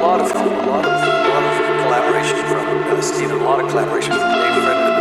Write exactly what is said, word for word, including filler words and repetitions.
lot of, a lot of, a lot of collaboration from uh, Stephen, a lot of collaboration from Dave Frederick.